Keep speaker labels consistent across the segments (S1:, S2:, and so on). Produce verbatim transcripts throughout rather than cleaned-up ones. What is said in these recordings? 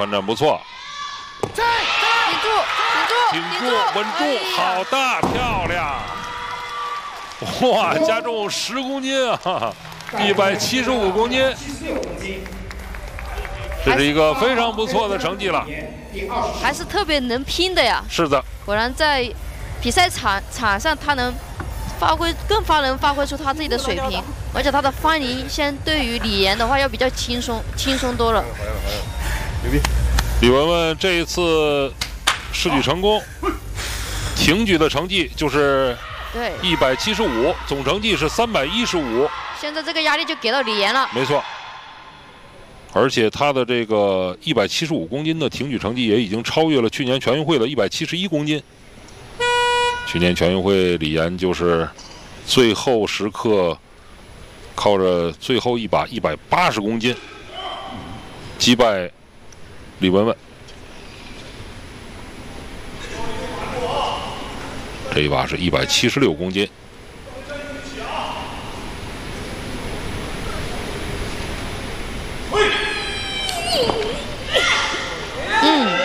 S1: 反转不错。
S2: 顶住，顶住，
S1: 顶住，稳住，好的，漂亮！哇，加重十公斤啊，一百七十五公斤，这是一个非常不错的成绩了。
S2: 还是特别能拼的呀。
S1: 是的，
S2: 果然在比赛场场上，他能发挥更发能发挥出他自己的水平，而且他的翻离相对于李岩的话要比较轻松，轻松多了。
S3: 牛逼！
S1: 李雯雯这一次试举成功，挺举的成绩就是
S2: 对
S1: 一百七十五，总成绩是三百一十五。
S2: 现在这个压力就给到李岩了。
S1: 没错。而且他的这个一百七十五公斤的挺举成绩也已经超越了去年全运会的一百七十一公斤。去年全运会李岩就是最后时刻靠着最后一把一百八十公斤击败李雯雯。这一把是一百七十六公斤。
S2: 嗯。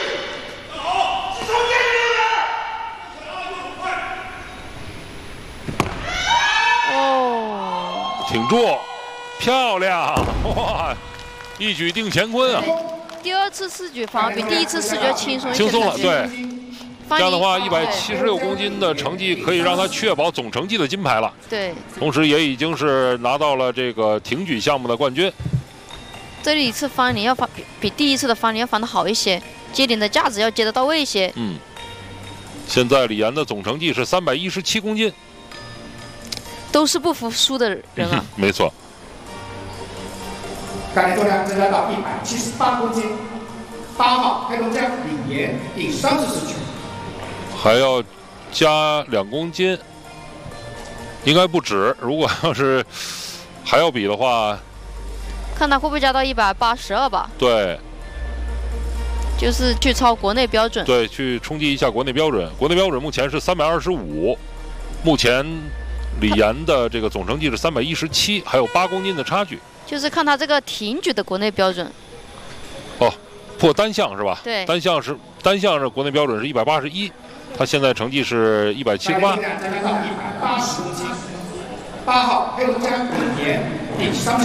S2: 哦。
S1: 挺住，漂亮！哇，一举定乾坤啊！
S2: 第二次试举反而比第一次试举要轻松一些。
S1: 轻松了，对。这样的话，一百
S2: 对
S1: 七十六公斤的成绩可以让他确保总成绩的金牌了。
S2: 对。
S1: 同时，也已经是拿到了这个挺举项目的冠军。
S2: 这里一次翻领要翻比比第一次的翻领要翻得好一些，接顶的架子要接得到位一些。
S1: 嗯。现在李岩的总成绩是三百一十七公斤。
S2: 都是不服输的人啊。
S1: 没错。
S4: 杠铃重量增加到一百七十八公斤。八号黑龙江李岩第三次试举。
S1: 还要加两公斤，应该不止。如果要是还要比的话，
S2: 看他会不会加到一百八十二吧？
S1: 对，
S2: 就是去超国内标准。
S1: 对，去冲击一下国内标准。国内标准目前是三百二十五，目前李岩的这个总成绩是三百一十七，还有八公斤的差距。
S2: 就是看他这个挺举的国内标准。
S1: 哦，破单项是吧？
S2: 对，
S1: 单项是单项是国内标准是一百八十一。他现在成绩是一百七十八。
S4: 杠铃重量增加到一百八十公斤。八号黑龙江李岩第三次。